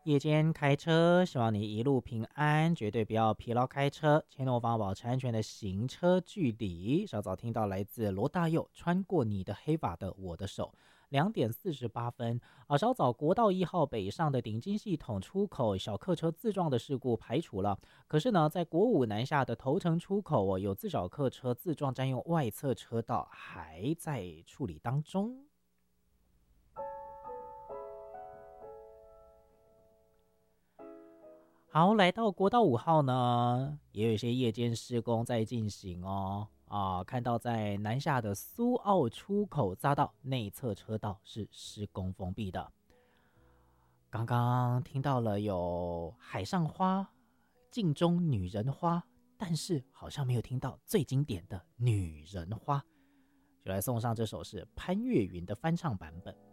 夜间开车，希望你一路平安，绝对不要疲劳开车，牵后方保持安全的行车距离。稍早听到来自罗大佑穿过你的黑发的我的手，2点48分稍早国道1号北上的顶金系统出口小客车自撞的事故排除了，可是呢，在国五南下的头城出口有自小客车自撞占用外侧车道，还在处理当中。好，来到国道5号呢，也有一些夜间施工在进行哦。看到在南下的苏澳出口匝道内侧车道是施工封闭的。刚刚听到了有海上花、镜中女人花，但是好像没有听到最经典的女人花，就来送上这首是潘越云的翻唱版本。